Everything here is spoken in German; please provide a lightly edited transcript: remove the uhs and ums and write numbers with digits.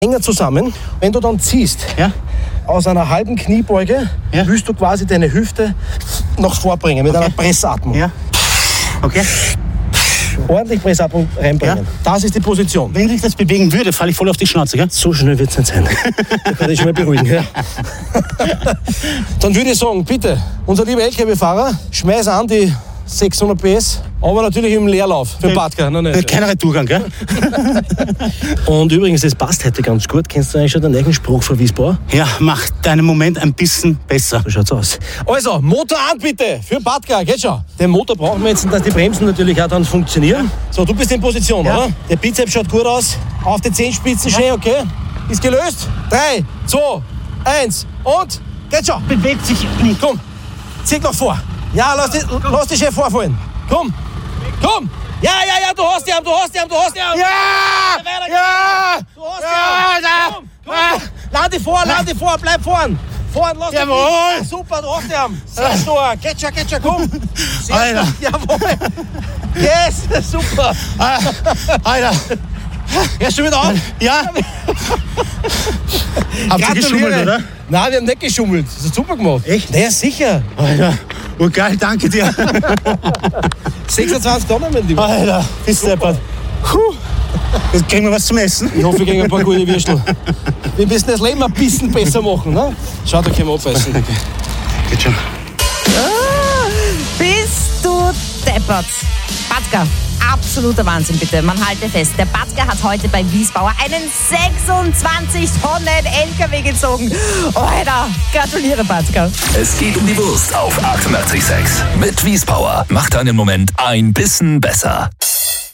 enger zusammen. Wenn du dann ziehst, aus einer halben Kniebeuge, willst du quasi deine Hüfte nach vorbringen mit einer Pressatmung. Ja. Okay. Ordentlich Pressatmung reinbringen. Das ist die Position. Wenn ich das bewegen würde, falle ich voll auf die Schnauze, gell? So schnell wird es nicht sein. Da kann ich schon mal beruhigen. Ja. Dann würde ich sagen, bitte, unser lieber LKW-Fahrer, schmeiß an die 600 PS, aber natürlich im Leerlauf für den Badger. Kein Retourgang, gell? Und übrigens, das passt heute ganz gut. Kennst du eigentlich schon den neuen Spruch von Wiesbauer? Ja, mach deinen Moment ein bisschen besser. So schaut's aus. Also, Motor an bitte, für den Badger, geht schon. Den Motor brauchen wir jetzt, dass die Bremsen natürlich auch dann funktionieren. So, du bist in Position, oder? Der Bizeps schaut gut aus. Auf die Zehenspitzen schön, okay? Ist gelöst? 3, 2, 1 und geht schon. Bewegt sich nicht. Komm, zieh nach vor. Ja, lass dich schön vorfallen. Komm, komm. Ja, du hast ihn. Ja! Ja! Du hast ihn. Komm. Lande vor, bleib vorn. Vorn, lass dich. Jawohl. Super, du hast ihn. Sehr stark. Geht schon, komm. Sehr Alter. stark. Jawohl. Yes, super. Alter! Hörst du wieder auf? Ja! Habt ihr geschummelt, oder? Nein, wir haben nicht geschummelt. Das ist super gemacht. Echt? Ja, sicher. Alter! Oh geil, danke dir! 26 Tonnen, mein Lieber. Alter, bist deppert. Jetzt kriegen wir was zum Essen. Ich hoffe, wir kriegen ein paar gute Würstel. Wir müssen das Leben ein bisschen besser machen. Ne? Schau, da können wir abbeißen. Okay. Geht schon. Bist du deppert? Batka, absoluter Wahnsinn bitte. Man halte fest, der Batka hat heute bei Wiesbauer einen 26 Tonnen LKW gezogen. Alter, gratuliere Batka. Es geht um die Wurst auf 88,6. Mit Wiesbauer. Macht deinen Moment ein bisschen besser.